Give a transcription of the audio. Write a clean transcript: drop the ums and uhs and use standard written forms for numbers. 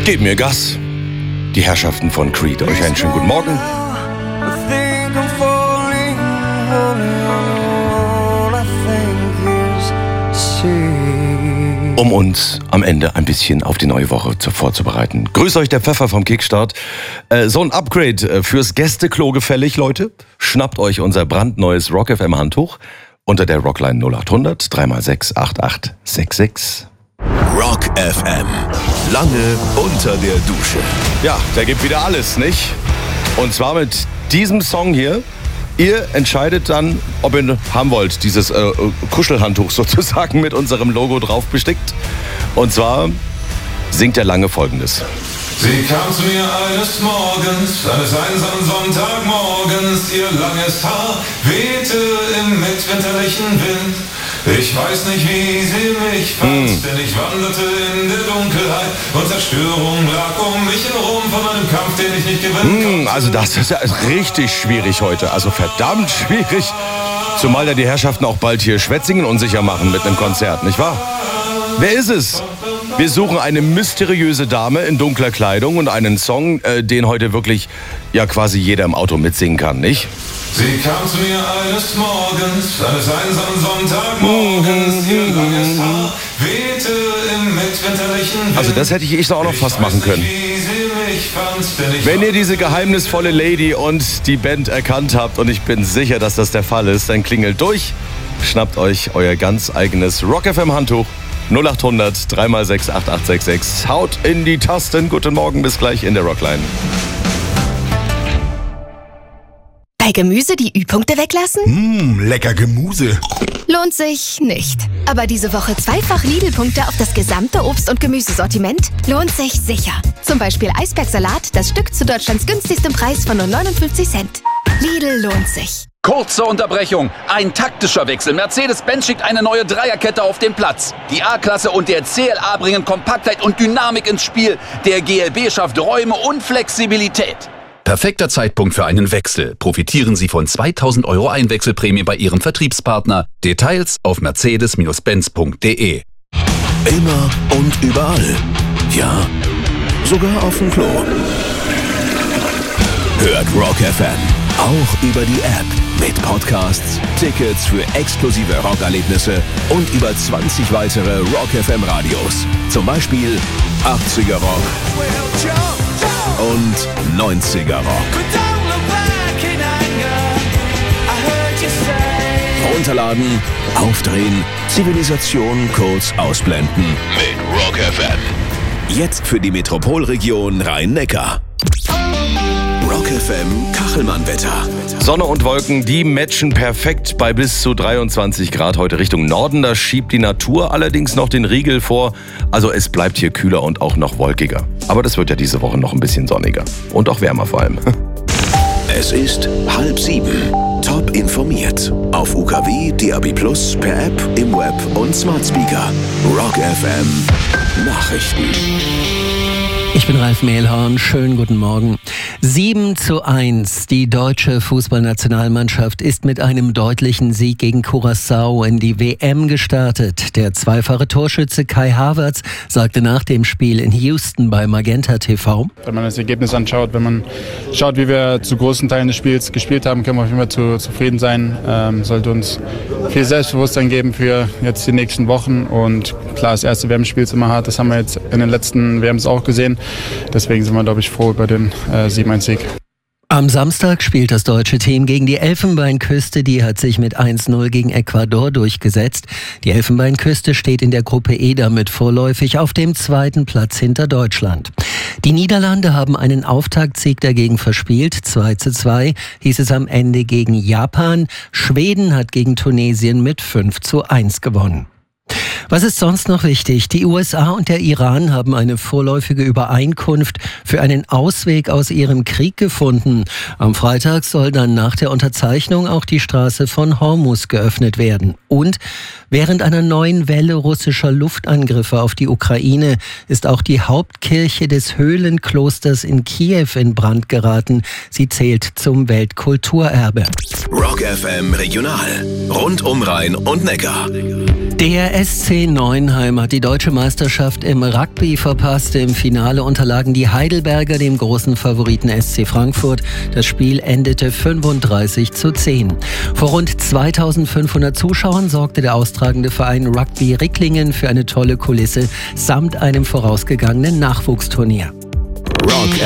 Gebt mir Gas. Die Herrschaften von Creed. Euch einen schönen guten Morgen. Um uns am Ende ein bisschen auf die neue Woche vorzubereiten. Grüßt euch der Pfeffer vom Kickstart. So ein Upgrade fürs Gästeklo gefällig, Leute. Schnappt euch unser brandneues Rock FM Handtuch unter der Rockline 0800 3x6 8866. Rock FM. Lange unter der Dusche. Ja, der gibt wieder alles, nicht? Und zwar mit diesem Song hier. Ihr entscheidet dann, ob ihr haben wollt, dieses Kuschelhandtuch sozusagen mit unserem Logo drauf bestickt. Und zwar singt der Lange Folgendes. Sie kam zu mir eines Morgens, eines einsamen Sonntagmorgens. Ihr langes Haar wehte im mitwinterlichen Wind. Ich weiß nicht, wie sie mich fand, denn ich wanderte in der Dunkelheit und Zerstörung lag um mich herum von einem Kampf, den ich nicht gewinnen konnte. Also das ist ja richtig schwierig heute, also verdammt schwierig. Zumal ja die Herrschaften auch bald hier Schwetzingen unsicher machen mit einem Konzert, nicht wahr? Wer ist es? Wir suchen eine mysteriöse Dame in dunkler Kleidung und einen Song, den heute wirklich ja quasi jeder im Auto mitsingen kann, nicht? Sie kam zu mir eines Morgens, eines einsamen Sonntagmorgens. Ihr langes Haar wehte im mitwinterlichen Wind. Also das hätte ich auch noch fast machen können. Wenn ihr diese geheimnisvolle Lady und die Band erkannt habt, und ich bin sicher, dass das der Fall ist, dann klingelt durch, schnappt euch euer ganz eigenes Rock FM Handtuch 0800 3x6 8866. Haut in die Tasten. Guten Morgen, bis gleich in der Rockline. Bei Gemüse die Ü-Punkte weglassen? Lecker Gemüse. Lohnt sich nicht. Aber diese Woche zweifach Lidl-Punkte auf das gesamte Obst- und Gemüsesortiment lohnt sich sicher. Zum Beispiel Eisbergsalat, das Stück zu Deutschlands günstigstem Preis von nur 59 Cent. Lidl lohnt sich. Kurze Unterbrechung. Ein taktischer Wechsel. Mercedes-Benz schickt eine neue Dreierkette auf den Platz. Die A-Klasse und der CLA bringen Kompaktheit und Dynamik ins Spiel. Der GLB schafft Räume und Flexibilität. Perfekter Zeitpunkt für einen Wechsel. Profitieren Sie von 2.000 € Einwechselprämie bei Ihrem Vertriebspartner. Details auf mercedes-benz.de. Immer und überall. Ja, sogar auf dem Klo. Hört Rock FM. Auch über die App. Mit Podcasts, Tickets für exklusive Rockerlebnisse und über 20 weitere Rock FM Radios. Zum Beispiel 80er Rock und 90er Rock. Runterladen, aufdrehen, Zivilisation kurz ausblenden. Mit Rock FM. Jetzt für die Metropolregion Rhein-Neckar. Rock FM Kachelmann-Wetter. Sonne und Wolken, die matchen perfekt bei bis zu 23 Grad heute Richtung Norden. Da schiebt die Natur allerdings noch den Riegel vor. Also es bleibt hier kühler und auch noch wolkiger. Aber das wird ja diese Woche noch ein bisschen sonniger. Und auch wärmer vor allem. Es ist 6:30. Top informiert. Auf UKW, DAB+, per App, im Web und Smart Speaker. Rock FM Nachrichten. Ich bin Ralf Mehlhorn, schönen guten Morgen. 7:1. Die deutsche Fußballnationalmannschaft ist mit einem deutlichen Sieg gegen Curaçao in die WM gestartet. Der zweifache Torschütze Kai Havertz sagte nach dem Spiel in Houston bei Magenta TV: Wenn man das Ergebnis anschaut, wenn man schaut, wie wir zu großen Teilen des Spiels gespielt haben, können wir auf jeden Fall zufrieden sein. Sollte uns viel Selbstbewusstsein geben für jetzt die nächsten Wochen. Und klar, das erste WM-Spiel ist immer hart. Das haben wir jetzt in den letzten WMs auch gesehen. Deswegen sind wir, glaube ich, froh über den 7-1-Sieg. Am Samstag spielt das deutsche Team gegen die Elfenbeinküste. Die hat sich mit 1:0 gegen Ecuador durchgesetzt. Die Elfenbeinküste steht in der Gruppe E damit vorläufig auf dem zweiten Platz hinter Deutschland. Die Niederlande haben einen Auftaktsieg dagegen verspielt. 2:2 hieß es am Ende gegen Japan. Schweden hat gegen Tunesien mit 5:1 gewonnen. Was ist sonst noch wichtig? Die USA und der Iran haben eine vorläufige Übereinkunft für einen Ausweg aus ihrem Krieg gefunden. Am Freitag soll dann nach der Unterzeichnung auch die Straße von Hormuz geöffnet werden. Und während einer neuen Welle russischer Luftangriffe auf die Ukraine ist auch die Hauptkirche des Höhlenklosters in Kiew in Brand geraten. Sie zählt zum Weltkulturerbe. Rock FM Regional. Rund um Rhein und Neckar. Der SC Neuenheim hat die deutsche Meisterschaft im Rugby verpasst. Im Finale unterlagen die Heidelberger dem großen Favoriten SC Frankfurt. Das Spiel endete 35:10. Vor rund 2500 Zuschauern sorgte der austragende Verein Rugby Ricklingen für eine tolle Kulisse samt einem vorausgegangenen Nachwuchsturnier. Rock